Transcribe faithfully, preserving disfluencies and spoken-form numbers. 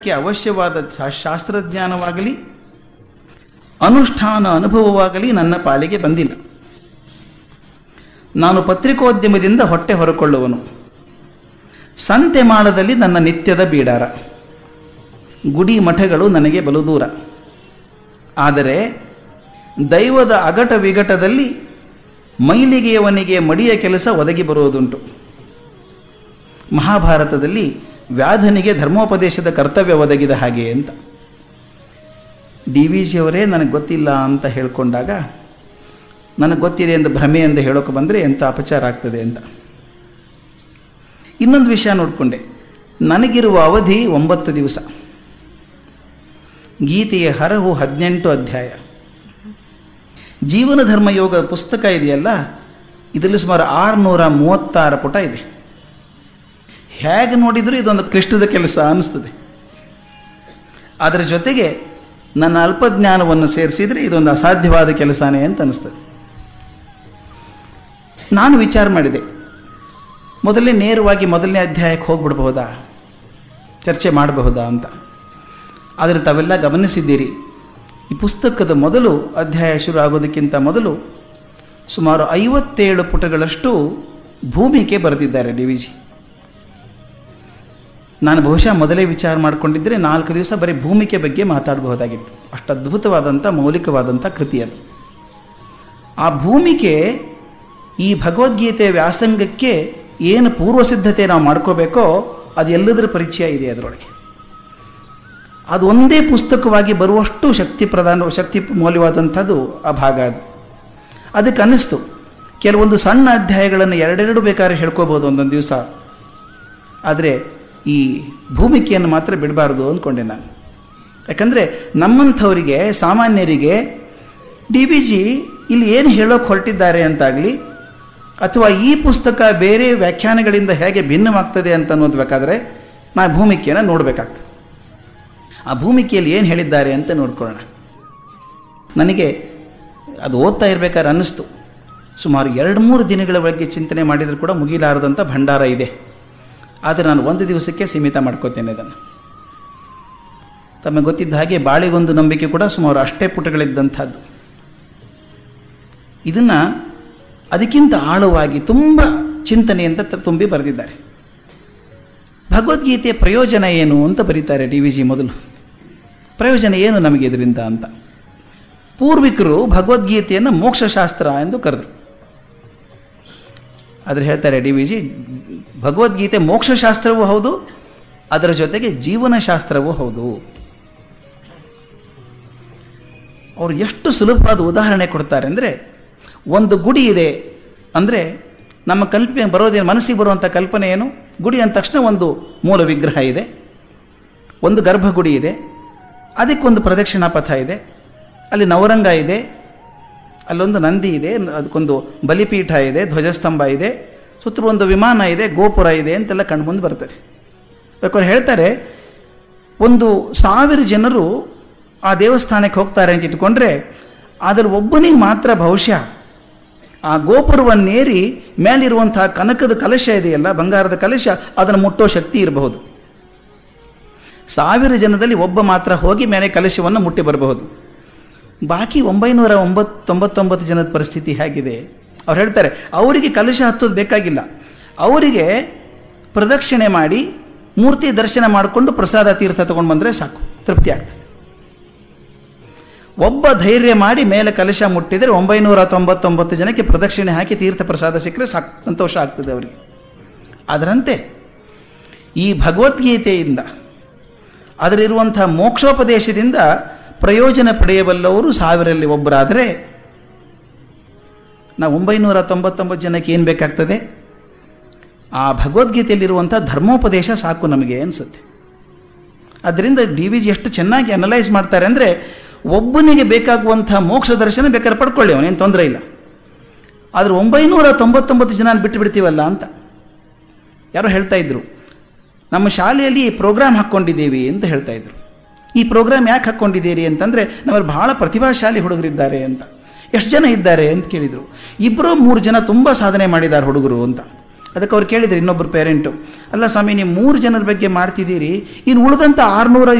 ಕ್ಕೆ ಅವಶ್ಯವಾದ ಶಾಸ್ತ್ರಜ್ಞಾನವಾಗಲಿ ಅನುಷ್ಠಾನ ಅನುಭವವಾಗಲಿ ನನ್ನ ಪಾಲಿಗೆ ಬಂದಿಲ್ಲ. ನಾನು ಪತ್ರಿಕೋದ್ಯಮದಿಂದ ಹೊಟ್ಟೆ ಹೊರಕೊಳ್ಳುವನು. ಸಂತೆ ಮಾಡದಲ್ಲಿ ನನ್ನ ನಿತ್ಯದ ಬೀಡಾರ. ಗುಡಿ ಮಠಗಳು ನನಗೆ ಬಲು ದೂರ. ಆದರೆ ದೈವದ ಅಗಟ ವಿಗಟದಲ್ಲಿ ಮೈಲಿಗೆಯವನಿಗೆ ಮಡಿಯ ಕೆಲಸ ಒದಗಿ ಬರುವುದುಂಟು. ಮಹಾಭಾರತದಲ್ಲಿ ವ್ಯಾಧನಿಗೆ ಧರ್ಮೋಪದೇಶದ ಕರ್ತವ್ಯ ಒದಗಿದ ಹಾಗೆ ಅಂತ. ಡಿ ವಿ ಜಿಯವರೇ ನನಗೆ ಗೊತ್ತಿಲ್ಲ ಅಂತ ಹೇಳ್ಕೊಂಡಾಗ ನನಗೆ ಗೊತ್ತಿದೆ ಎಂದು ಭ್ರಮೆ ಎಂದು ಹೇಳೋಕೆ ಬಂದರೆ ಎಂಥ ಅಪಚಾರ ಆಗ್ತದೆ ಅಂತ. ಇನ್ನೊಂದು ವಿಷಯ ನೋಡಿಕೊಂಡೆ. ನನಗಿರುವ ಅವಧಿ ಒಂಬತ್ತು ದಿವಸ. ಗೀತೆಯ ಹರಹು ಹದಿನೆಂಟು ಅಧ್ಯಾಯ. ಜೀವನ ಧರ್ಮಯೋಗ ಪುಸ್ತಕ ಇದೆಯಲ್ಲ, ಇದರಲ್ಲಿ ಸುಮಾರು ಆರುನೂರ ಮೂವತ್ತಾರು ಪುಟ ಇದೆ. ಹೇಗೆ ನೋಡಿದರೂ ಇದೊಂದು ಕ್ಲಿಷ್ಟದ ಕೆಲಸ ಅನ್ನಿಸ್ತದೆ. ಅದರ ಜೊತೆಗೆ ನನ್ನ ಅಲ್ಪಜ್ಞಾನವನ್ನು ಸೇರಿಸಿದರೆ ಇದೊಂದು ಅಸಾಧ್ಯವಾದ ಕೆಲಸನೇ ಅಂತ ಅನ್ನಿಸ್ತದೆ. ನಾನು ವಿಚಾರ ಮಾಡಿದೆ, ಮೊದಲೇ ನೇರವಾಗಿ ಮೊದಲನೇ ಅಧ್ಯಾಯಕ್ಕೆ ಹೋಗ್ಬಿಡ್ಬಹುದಾ, ಚರ್ಚೆ ಮಾಡಬಹುದಾ ಅಂತ. ಆದರೆ ತಾವೆಲ್ಲ ಗಮನಿಸಿದ್ದೀರಿ, ಈ ಪುಸ್ತಕದ ಮೊದಲು ಅಧ್ಯಾಯ ಶುರು ಆಗೋದಕ್ಕಿಂತ ಮೊದಲು ಸುಮಾರು ಐವತ್ತೇಳು ಪುಟಗಳಷ್ಟು ಭೂಮಿಕೆ ಬರೆದಿದ್ದಾರೆ ಡಿ ವಿ ಜಿ. ನಾನು ಬಹುಶಃ ಮೊದಲೇ ವಿಚಾರ ಮಾಡಿಕೊಂಡಿದ್ದರೆ ನಾಲ್ಕು ದಿವಸ ಬರೀ ಭೂಮಿಕೆ ಬಗ್ಗೆ ಮಾತಾಡಬಹುದಾಗಿತ್ತು. ಅಷ್ಟು ಅದ್ಭುತವಾದಂಥ ಮೌಲಿಕವಾದಂಥ ಕೃತಿ ಅದು. ಆ ಭೂಮಿಕೆ ಈ ಭಗವದ್ಗೀತೆಯ ವ್ಯಾಸಂಗಕ್ಕೆ ಏನು ಪೂರ್ವ ಸಿದ್ಧತೆ ನಾವು ಮಾಡ್ಕೋಬೇಕೋ ಅದು ಎಲ್ಲದರ ಪರಿಚಯ ಇದೆ ಅದರೊಳಗೆ. ಅದು ಒಂದೇ ಪುಸ್ತಕವಾಗಿ ಬರುವಷ್ಟು ಶಕ್ತಿ ಪ್ರಧಾನ ಶಕ್ತಿ ಮೌಲ್ಯವಾದಂಥದ್ದು ಆ ಭಾಗ. ಅದು ಅದಕ್ಕೆ ಅನ್ನಿಸ್ತು ಕೆಲವೊಂದು ಸಣ್ಣ ಅಧ್ಯಾಯಗಳನ್ನು ಎರಡೆರಡು ಬೇಕಾದ್ರೆ ಹೇಳ್ಕೋಬೋದು ಒಂದೊಂದು ದಿವಸ, ಆದರೆ ಈ ಭೂಮಿಕೆಯನ್ನು ಮಾತ್ರ ಬಿಡಬಾರ್ದು ಅಂದ್ಕೊಂಡೆ ನಾನು. ಯಾಕಂದರೆ ನಮ್ಮಂಥವರಿಗೆ ಸಾಮಾನ್ಯರಿಗೆ ಡಿ ವಿ ಜಿ ಇಲ್ಲಿ ಏನು ಹೇಳೋಕೆ ಹೊರಟಿದ್ದಾರೆ ಅಂತಾಗಲಿ ಅಥವಾ ಈ ಪುಸ್ತಕ ಬೇರೆ ವ್ಯಾಖ್ಯಾನಗಳಿಂದ ಹೇಗೆ ಭಿನ್ನವಾಗ್ತದೆ ಅಂತ ಅನ್ನೋದು ಬೇಕಾದರೆ ನಾ ಭೂಮಿಕೆಯನ್ನು ನೋಡಬೇಕಾಗ್ತದೆ. ಆ ಭೂಮಿಕೆಯಲ್ಲಿ ಏನು ಹೇಳಿದ್ದಾರೆ ಅಂತ ನೋಡ್ಕೊಳ್ಳೋಣ. ನನಗೆ ಅದು ಓದ್ತಾ ಇರಬೇಕಾದ್ರೆ ಅನ್ನಿಸ್ತು, ಸುಮಾರು ಎರಡು ಮೂರು ದಿನಗಳ ಬಗ್ಗೆ ಚಿಂತನೆ ಮಾಡಿದರೂ ಕೂಡ ಮುಗಿಲಾರದಂಥ ಭಂಡಾರ ಇದೆ. ಆದರೆ ನಾನು ಒಂದು ದಿವಸಕ್ಕೆ ಸೀಮಿತ ಮಾಡ್ಕೋತೇನೆ ಅದನ್ನು. ತಮಗೆ ಗೊತ್ತಿದ್ದ ಹಾಗೆ ಬಾಳೆಗೊಂದು ನಂಬಿಕೆ ಕೂಡ ಸುಮಾರು ಅಷ್ಟೇ ಪುಟಗಳಿದ್ದಂಥದ್ದು. ಇದನ್ನು ಅದಕ್ಕಿಂತ ಆಳವಾಗಿ ತುಂಬ ಚಿಂತನೆಯಿಂದ ತುಂಬಿ ಬರೆದಿದ್ದಾರೆ. ಭಗವದ್ಗೀತೆಯ ಪ್ರಯೋಜನ ಏನು ಅಂತ ಬರೀತಾರೆ ಡಿ ವಿ ಜಿ ಮೊದಲು. ಪ್ರಯೋಜನ ಏನು ನಮಗೆ ಇದರಿಂದ ಅಂತ. ಪೂರ್ವಿಕರು ಭಗವದ್ಗೀತೆಯನ್ನು ಮೋಕ್ಷಶಾಸ್ತ್ರ ಎಂದು ಕರೆದರು. ಆದರೆ ಹೇಳ್ತಾರೆ ಡಿ ವಿ ಜಿ, ಭಗವದ್ಗೀತೆ ಮೋಕ್ಷಶಾಸ್ತ್ರವೂ ಹೌದು, ಅದರ ಜೊತೆಗೆ ಜೀವನಶಾಸ್ತ್ರವೂ ಹೌದು. ಅವರು ಎಷ್ಟು ಸುಲಭವಾದ ಉದಾಹರಣೆ ಕೊಡ್ತಾರೆ ಅಂದರೆ, ಒಂದು ಗುಡಿ ಇದೆ ಅಂದರೆ ನಮ್ಮ ಕಲ್ಪನೆ ಬರೋದೇನು, ಮನಸ್ಸಿಗೆ ಬರುವಂಥ ಕಲ್ಪನೆ ಏನು? ಗುಡಿ ಅಂದ ತಕ್ಷಣ ಒಂದು ಮೂಲ ವಿಗ್ರಹ ಇದೆ, ಒಂದು ಗರ್ಭಗುಡಿ ಇದೆ, ಅದಕ್ಕೊಂದು ಪ್ರದಕ್ಷಿಣಾ ಪಥ ಇದೆ, ಅಲ್ಲಿ ನವರಂಗ ಇದೆ, ಅಲ್ಲೊಂದು ನಂದಿ ಇದೆ, ಅದಕ್ಕೊಂದು ಬಲಿಪೀಠ ಇದೆ, ಧ್ವಜಸ್ತಂಭ ಇದೆ, ಸುತ್ತಲೂ ಒಂದು ವಿಮಾನ ಇದೆ, ಗೋಪುರ ಇದೆ ಅಂತೆಲ್ಲ ಕಣ್ಮುಂದೆ ಬರ್ತದೆ. ಬೇಕಾದ್ರೆ ಹೇಳ್ತಾರೆ, ಒಂದು ಸಾವಿರ ಜನರು ಆ ದೇವಸ್ಥಾನಕ್ಕೆ ಹೋಗ್ತಾರೆ ಅಂತ ಇಟ್ಕೊಂಡ್ರೆ ಅದರ ಒಬ್ಬನಿಗೆ ಮಾತ್ರ ಬಹುಶಃ ಆ ಗೋಪುರವನ್ನೇರಿ ಮೇಲಿರುವಂತಹ ಕನಕದ ಕಲಶ ಇದೆಯಲ್ಲ, ಬಂಗಾರದ ಕಲಶ, ಅದನ್ನು ಮುಟ್ಟೋ ಶಕ್ತಿ ಇರಬಹುದು. ಸಾವಿರ ಜನದಲ್ಲಿ ಒಬ್ಬ ಮಾತ್ರ ಹೋಗಿ ಮೇಲೆ ಕಲಶವನ್ನು ಮುಟ್ಟಿ ಬರಬಹುದು. ಬಾಕಿ ಒಂಬೈನೂರ ಒಂಬತ್ತು ತೊಂಬತ್ತೊಂಬತ್ತು ಜನದ ಪರಿಸ್ಥಿತಿ ಹೇಗಿದೆ? ಅವ್ರು ಹೇಳ್ತಾರೆ, ಅವರಿಗೆ ಕಲಶ ಹತ್ತೋದು ಬೇಕಾಗಿಲ್ಲ, ಅವರಿಗೆ ಪ್ರದಕ್ಷಿಣೆ ಮಾಡಿ ಮೂರ್ತಿ ದರ್ಶನ ಮಾಡಿಕೊಂಡು ಪ್ರಸಾದ ತೀರ್ಥ ತಗೊಂಡು ಬಂದರೆ ಸಾಕು, ತೃಪ್ತಿ ಆಗ್ತದೆ. ಒಬ್ಬ ಧೈರ್ಯ ಮಾಡಿ ಮೇಲೆ ಕಲಶ ಮುಟ್ಟಿದರೆ ಒಂಬೈನೂರ ತೊಂಬತ್ತೊಂಬತ್ತು ಜನಕ್ಕೆ ಪ್ರದಕ್ಷಿಣೆ ಹಾಕಿ ತೀರ್ಥ ಪ್ರಸಾದ ಸಿಕ್ಕರೆ ಸಾಕು, ಸಂತೋಷ ಆಗ್ತದೆ ಅವರಿಗೆ. ಅದರಂತೆ ಈ ಭಗವದ್ಗೀತೆಯಿಂದ ಅದರಲ್ಲಿರುವಂಥ ಮೋಕ್ಷೋಪದೇಶದಿಂದ ಪ್ರಯೋಜನ ಪಡೆಯಬಲ್ಲವರು ಸಾವಿರಲ್ಲಿ ಒಬ್ಬರಾದರೆ ನಾವು ಒಂಬೈನೂರ ತೊಂಬತ್ತೊಂಬತ್ತು ಜನಕ್ಕೆ ಏನು ಬೇಕಾಗ್ತದೆ? ಆ ಭಗವದ್ಗೀತೆಯಲ್ಲಿರುವಂಥ ಧರ್ಮೋಪದೇಶ ಸಾಕು ನಮಗೆ ಅನಿಸುತ್ತೆ. ಅದರಿಂದ ಡಿ ವಿ ಜಿ ಎಷ್ಟು ಚೆನ್ನಾಗಿ ಅನಲೈಸ್ ಮಾಡ್ತಾರೆ ಅಂದರೆ, ಒಬ್ಬನಿಗೆ ಬೇಕಾಗುವಂಥ ಮೋಕ್ಷ ದರ್ಶನ ಬೇಕಾದ್ರೆ ಪಡ್ಕೊಳ್ಳಿ, ಅವನೇನು ತೊಂದರೆ ಇಲ್ಲ. ಆದರೆ ಒಂಬೈನೂರ ತೊಂಬತ್ತೊಂಬತ್ತು ಜನ ಬಿಟ್ಟು ಬಿಡ್ತೀವಲ್ಲ ಅಂತ ಯಾರೋ ಹೇಳ್ತಾ ಇದ್ರು. ನಮ್ಮ ಶಾಲೆಯಲ್ಲಿ ಪ್ರೋಗ್ರಾಮ್ ಹಾಕ್ಕೊಂಡಿದ್ದೀವಿ ಅಂತ ಹೇಳ್ತಾ ಇದ್ರು. ಈ ಪ್ರೋಗ್ರಾಮ್ ಯಾಕೆ ಹಾಕ್ಕೊಂಡಿದ್ದೀರಿ ಅಂತಂದರೆ, ನಮ್ಮಲ್ಲಿ ಬಹಳ ಪ್ರತಿಭಾಶಾಲಿ ಹುಡುಗರಿದ್ದಾರೆ ಅಂತ. ಎಷ್ಟು ಜನ ಇದ್ದಾರೆ ಅಂತ ಕೇಳಿದರು. ಇಬ್ಬರು ಮೂರು ಜನ ತುಂಬ ಸಾಧನೆ ಮಾಡಿದ್ದಾರೆ ಹುಡುಗರು ಅಂತ. ಅದಕ್ಕೆ ಅವ್ರು ಕೇಳಿದ್ರು ಇನ್ನೊಬ್ಬರು ಪೇರೆಂಟು, ಅಲ್ಲ ಸ್ವಾಮಿ ನೀವು ಮೂರು ಜನರ ಬಗ್ಗೆ ಮಾಡ್ತಿದ್ದೀರಿ, ಇನ್ನು ಉಳಿದಂಥ ಆರುನೂರ